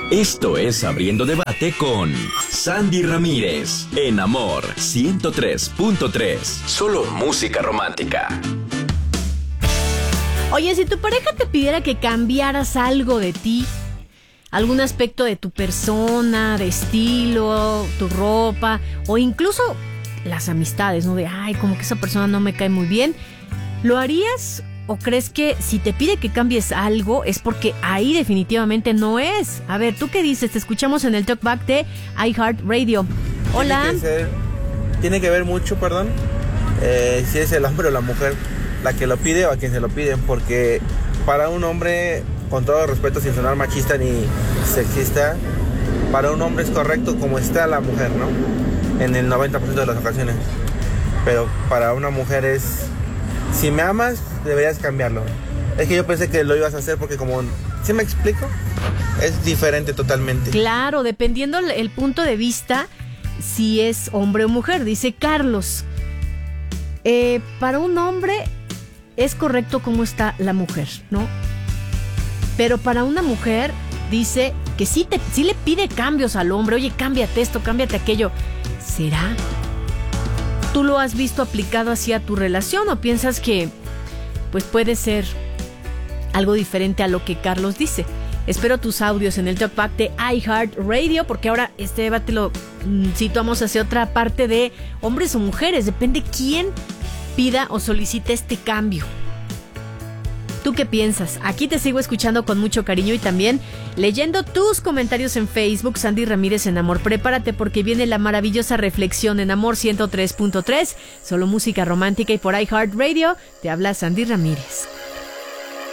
Esto es Abriendo Debate con Sandy Ramírez, en Amor 103.3. Solo música romántica. Oye, si tu pareja te pidiera que cambiaras algo de ti, algún aspecto de tu persona, de estilo, tu ropa, o incluso las amistades, ¿no? De, ay, como que esa persona no me cae muy bien, ¿lo harías? ¿O crees que si te pide que cambies algo es porque ahí definitivamente no es? A ver, ¿tú qué dices? Te escuchamos en el Talkback de iHeartRadio. Hola. Tiene que ver mucho, si es el hombre o la mujer la que lo pide o a quien se lo piden, porque para un hombre, con todo respeto, sin sonar machista ni sexista, para un hombre es correcto como está la mujer, ¿no? En el 90% de las ocasiones. Pero para una mujer es, si me amas, deberías cambiarlo. Es que yo pensé que lo ibas a hacer porque como, ¿sí me explico? Es diferente totalmente. Claro, dependiendo el punto de vista, si es hombre o mujer, dice Carlos. Para un hombre es correcto cómo está la mujer, ¿no? Pero para una mujer dice que sí le pide cambios al hombre. Oye, cámbiate esto, cámbiate aquello. ¿Será? ¿Tú lo has visto aplicado hacia tu relación o piensas que pues puede ser algo diferente a lo que Carlos dice? Espero tus audios en el Talkback de iHeartRadio, porque ahora este debate lo situamos hacia otra parte de hombres o mujeres. Depende quién pida o solicite este cambio. ¿Tú qué piensas? Aquí te sigo escuchando con mucho cariño y también leyendo tus comentarios en Facebook. Sandy Ramírez en Amor. Prepárate porque viene la maravillosa reflexión en Amor 103.3. Solo música romántica, y por iHeartRadio te habla Sandy Ramírez.